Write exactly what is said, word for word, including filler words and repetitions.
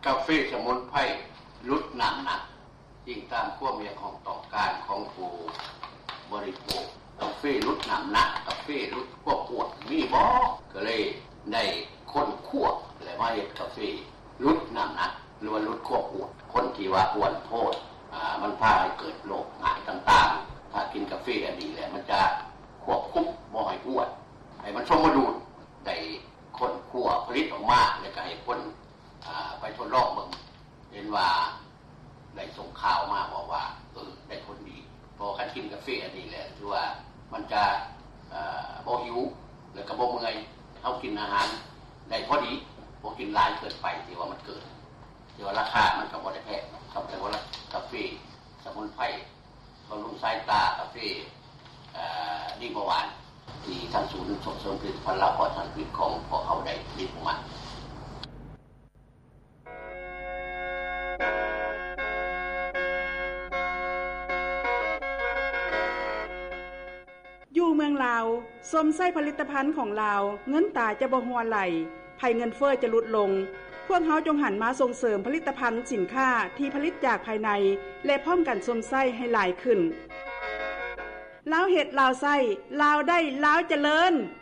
กาแฟสมุนไพรลดน้ำหนักยิ่งตามความอยากของต้องการของผู้บริโภคกาแฟลดน้ำหนักกาแฟลดความอ้วนมีบ่ก็เลยได้คนคั่วและมาเฮ็ดกาแฟลดน้ำหนักหรือว่าลดความอ้วนคนที่ว่าอ้วนโพดอ่ามันพาให้เกิดโรคง่ายต่างๆถ้ากินกาแฟอันนี้แหละมันจะควบคุมบ่ให้อ้วนให้มันสมดุลได้คนคั่วผลิตออกมาแล้วก็ให้คนอ่าไปทดลองเบิ่งเห็นว่าได้ส่งข่าวมาบอกว่าเออได้ผลดีพอการกินกาแฟอันนี้แหละคือว่ามันจะเอ่อบ่หิวแล้วก็บ่เมื่อยเฮากินอาหารได้พอดีบ่กินหลายเกินไปที่ว่ามันเกินที่ว่าราคามันก็บ่ได้แพงครับแต่ว่ากาแฟสมุนไพรบำรุงสายตากาแฟเอ่อดีเบาหวานที่ทางศูนย์ส่งเสริมผลิตภัณฑ์และผลิตภัณฑ์ของพวกเขาได้ผลิตออกมาอยู่เมืองลาวสมไส้ผลิตภัณฑ์ของลาวเงินตาจะบ่ฮัวไหลภัยเงินเฟ้อจะลดลงพวกเฮาจงหันมาส่งเสริมผลิตภัณฑ์สินค้าที่ผลิตจากภายในและพร้อมกันสมไส้ให้หลายขึ้นลาวเฮ็ดลาวไส้ลาวได้ลาวเจริญ